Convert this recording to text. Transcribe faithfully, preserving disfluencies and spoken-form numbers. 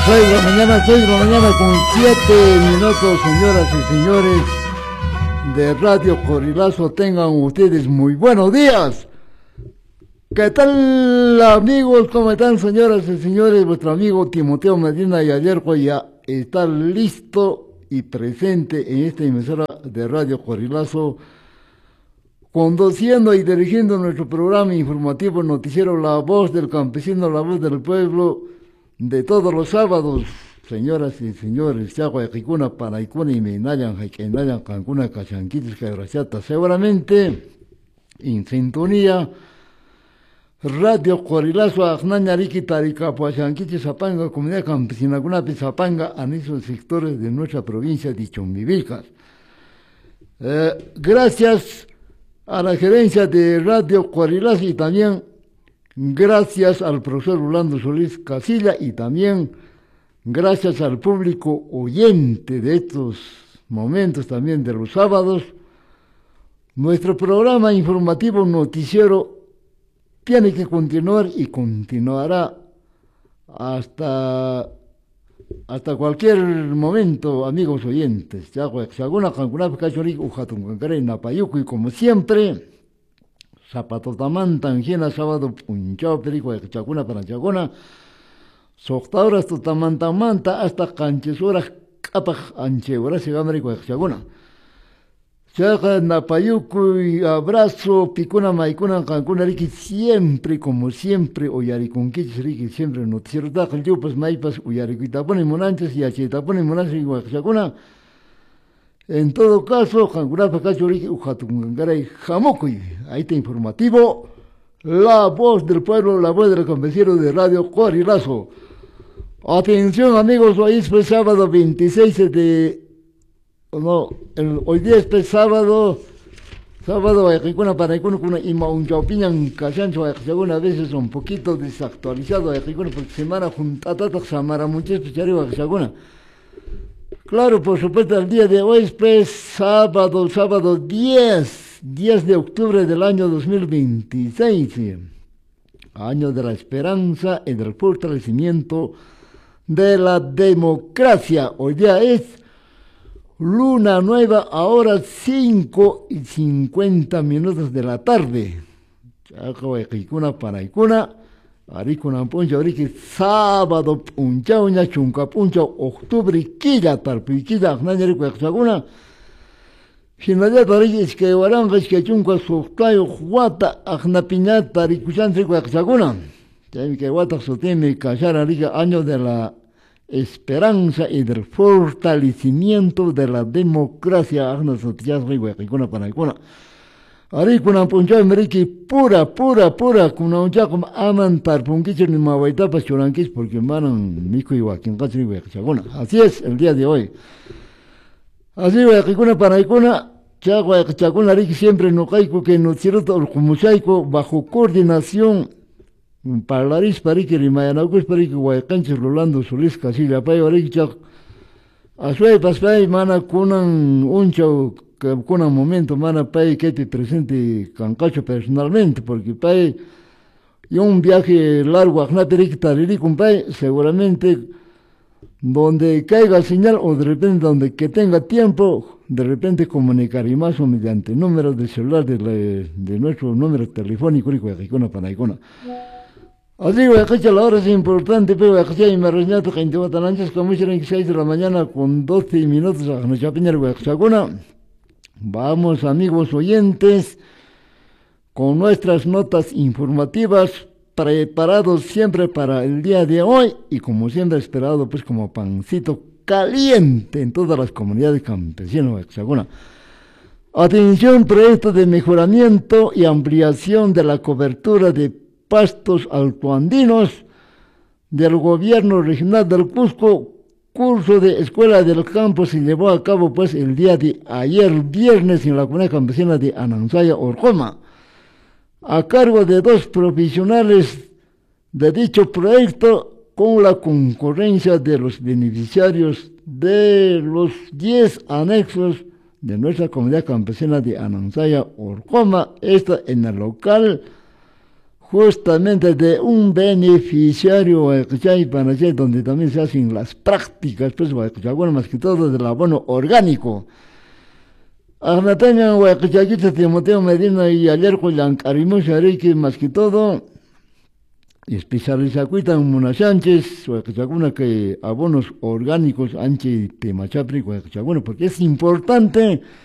seis de la mañana, seis de la mañana con siete minutos, señoras y señores de Radio Corilazo, tengan ustedes muy buenos días. ¿Qué tal, amigos? ¿Cómo están, señoras y señores? Vuestro amigo Timoteo Medina y ayer ya está listo y presente en esta emisora de Radio Corilazo, conduciendo y dirigiendo nuestro programa informativo noticiero La Voz del Campesino, La Voz del Pueblo, de todos los sábados. Señoras y señores, Chaguayquicuna, Panaicuna y Menayan, Jaiquenayan, Cancuna, Cachanquitis, Cabrachata, seguramente en sintonía Radio Corilazo, Agnañariki, Tarica, Puachanquitis, Zapanga, Comunidad Campesina, Gunapi, Zapanga, en esos sectores de nuestra provincia de Chumbivilcas. Eh, gracias a la gerencia de Radio Corilazo y también gracias al profesor Rolando Solís Casilla y también gracias al público oyente de estos momentos también de los sábados. Nuestro programa informativo noticiero tiene que continuar y continuará hasta hasta cualquier momento, amigos oyentes. Y como siempre, Zapatos Tamán, Tanjena, sábado, Punchao, Perico, Chacuna, para Chacuna, Soctauras, Tutamanta, Manta, hasta Canchesuras, Capaj, Ancheura, Sigamerico, Chacuna. Chaca, Napayuku, y abrazo, Picuna, Maicuna, Cancuna, Ricky, siempre, como siempre, Oyariconquich, Ricky, siempre, noticiero, Tacal, Yupas, Maipas, Uyariquitapone, Monanches, y Achetapone, Monanches, y Chacuna. En todo caso, Jangurapa Cachoriki, Ujatungaray, Jamocuy, ahí está informativo, La Voz del Pueblo, La Voz del Campesino de Radio Corilazo. Atención, amigos, hoy es pues, sábado veintiséis de... No, el, hoy día es pues, sábado, sábado, Ayquicuna, Panaicuna, Cuna, y Maunchaupiñan, Cachancho, Ayquicuna, a veces un poquito desactualizado, Ayquicuna, porque semana juntada, Samara, muchas pecharios, Ayquicuna. Claro, por supuesto, el día de hoy es pues, sábado, sábado diez, diez de octubre del año dos mil veintiséis, año de la esperanza y del fortalecimiento de la democracia. Hoy día es luna nueva, ahora cinco y cincuenta minutos de la tarde. Chacoequicuna, Panaicuna, Aricuna Puncha, Ariki, sábado, Puncha, Uña, Chunca, Puncha, octubre, Quilla, Tarpiquilla, Agnayarico, Exaguna, Sinaya, Tariki, Esquevaranga, Esquechunca, Softayo, Huata, Agnapiña, Taricuchantrico, Exaguna. Ya que Huata sostiene Cachar, Arica, año de la esperanza y del fortalecimiento de la democracia, Agna Sotias, Rico, Exaguna, Panaicuna. Ari kuna puncha meriki pura pura pura kuna uncha como aman tar punquicho ni mawaita pas churanquis porque manan mico y wakin katri chaguna. Así es el día de hoy. Así wakikuna panaikuna chagua chaguna riki siempre no caico que no cierto el comuchaico bajo coordinación parlaris pariki rimayanagus pariki wakanchis Rolando Solís Casilla pay oriki chag asue paspay mana kunan uncho que con un momento mana pay que te presente Cancacho personalmente, porque pay y un viaje largo a Jnateriki con pay, seguramente donde caiga señal o de repente donde que tenga tiempo, de repente comunicar y más o mediante número de celular de, la, de nuestro número telefónico y con Panaicona. Así que la hora es importante, pero aquí hay me reñato que en Tehuatananchas como hicieron seis de la mañana con doce minutos a Jnachapiñar Huexaguna. Vamos, amigos oyentes, con nuestras notas informativas preparados siempre para el día de hoy y como siempre esperado pues como pancito caliente en todas las comunidades campesinas de Hexagona. Atención, proyecto de mejoramiento y ampliación de la cobertura de pastos altoandinos del gobierno regional del Cusco. Curso de Escuela del Campo se llevó a cabo pues el día de ayer viernes en la comunidad campesina de Anansaya, Orjoma, a cargo de dos profesionales de dicho proyecto con la concurrencia de los beneficiarios de los diez anexos de nuestra comunidad campesina de Anansaya, Orjoma, esta en el local justamente de un beneficiario para donde también se hacen las prácticas, pues bueno, más que todo del abono orgánico. Agnataña Huaycachaquita Timoteo Medina y ayer Julián Carimos que más que todo especializacuita en Mona Sánchez, Huaycachacuna que abonos orgánicos anche Temachapri, Huaycachacuna, porque es importante